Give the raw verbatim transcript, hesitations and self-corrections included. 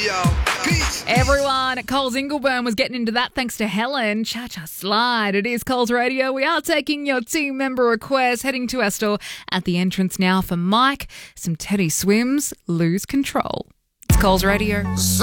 Yo, peace. Everyone at Coles Ingleburn was getting into that thanks to Helen. Cha-cha slide. It is Coles Radio. We are taking your team member requests. Heading to our store at the entrance now for Mike. Some Teddy Swims, Lose Control. It's Coles Radio.